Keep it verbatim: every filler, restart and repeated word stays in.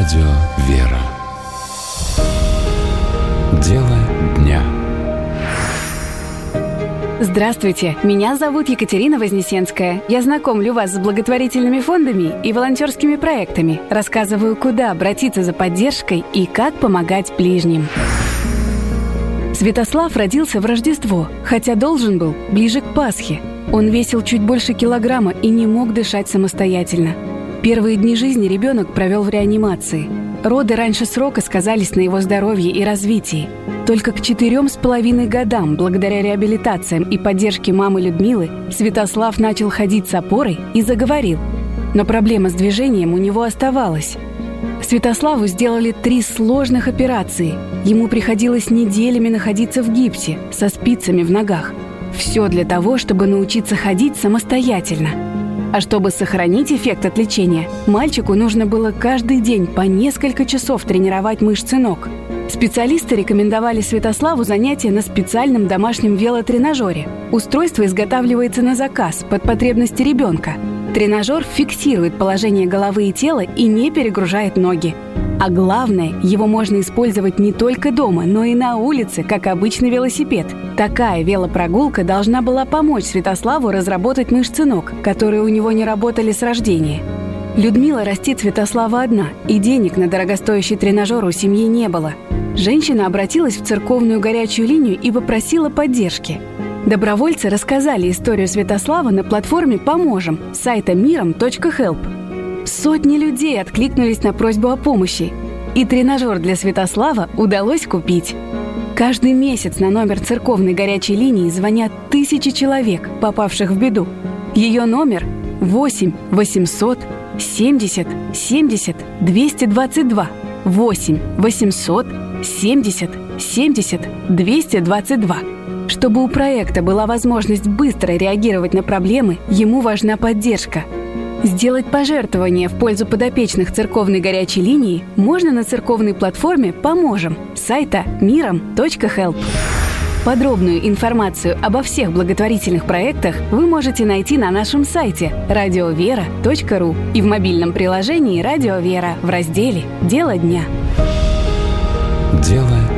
Радио «Вера». Дело дня. Здравствуйте, меня зовут Екатерина Вознесенская. Я знакомлю вас с благотворительными фондами и волонтерскими проектами, рассказываю, куда обратиться за поддержкой и как помогать ближним. Святослав родился в Рождество, хотя должен был ближе к Пасхе. Он весил чуть больше килограмма и не мог дышать самостоятельно. Первые дни жизни ребенок провел в реанимации. Роды раньше срока сказались на его здоровье и развитии. Только к четырем с половиной годам, благодаря реабилитациям и поддержке мамы Людмилы, Святослав начал ходить с опорой и заговорил. Но проблема с движением у него оставалась. Святославу сделали три сложных операции. Ему приходилось неделями находиться в гипсе, со спицами в ногах. Все для того, чтобы научиться ходить самостоятельно. А чтобы сохранить эффект от лечения, мальчику нужно было каждый день по несколько часов тренировать мышцы ног. Специалисты рекомендовали Святославу занятия на специальном домашнем велотренажере. Устройство изготавливается на заказ под потребности ребенка. Тренажер фиксирует положение головы и тела и не перегружает ноги. А главное, его можно использовать не только дома, но и на улице, как обычный велосипед. Такая велопрогулка должна была помочь Святославу разработать мышцы ног, которые у него не работали с рождения. Людмила растит Святослава одна, и денег на дорогостоящий тренажер у семьи не было. Женщина обратилась в церковную горячую линию и попросила поддержки. Добровольцы рассказали историю Святослава на платформе «Поможем» сайта миром точка хелп. Сотни людей откликнулись на просьбу о помощи, и тренажер для Святослава удалось купить. Каждый месяц на номер церковной горячей линии звонят тысячи человек, попавших в беду. Ее номер восемь восемьсот семьдесят семьдесят двести двадцать два. восемь восемьсот семьдесят семьдесят двести двадцать два. Чтобы у проекта была возможность быстро реагировать на проблемы, ему важна поддержка. Сделать пожертвование в пользу подопечных церковной горячей линии можно на церковной платформе «Поможем» сайта миром точка хелп. Подробную информацию обо всех благотворительных проектах вы можете найти на нашем сайте радио вера точка ру и в мобильном приложении «Радио Вера» в разделе «Дело дня». Дело